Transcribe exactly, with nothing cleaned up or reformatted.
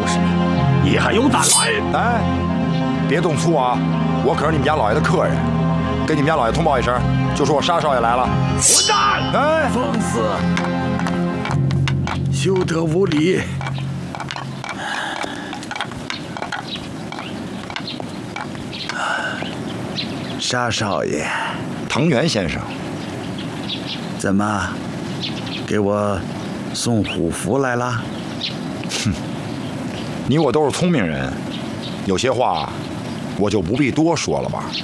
就是你，你还有胆来？ 哎，别动粗啊！我可是你们家老爷的客人，给你们家老爷通报一声，就说我沙少爷来了。 混蛋！ 哎， 疯子，休得无礼！沙少爷， 藤原先生， 怎么给我送虎符来了？ 哼，你我都是聪明人，有些话我就不必多说了吧。